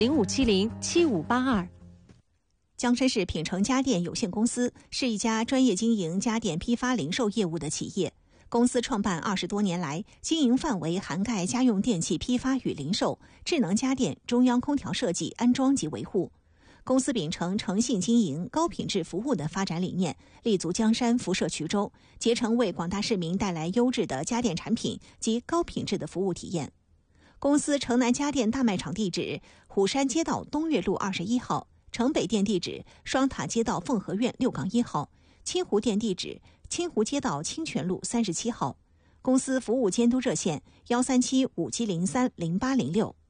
05707582。 江山市品城家电有限公司是一家专业经营家电批发零售业务的企业。公司创办20多年来，经营范围涵盖家用电器批发与零售、智能家电、中央空调设计、安装及维护。公司秉承诚信经营、高品质服务的发展理念，立足江山，辐射衢州，竭诚为广大市民带来优质的家电产品及高品质的服务体验。公司城南家电大卖场地址：虎山街道东岳路21号，城北店地址：双塔街道凤和苑6-1号，清湖店地址：清湖街道清泉路37号。公司服务监督热线：13757030806。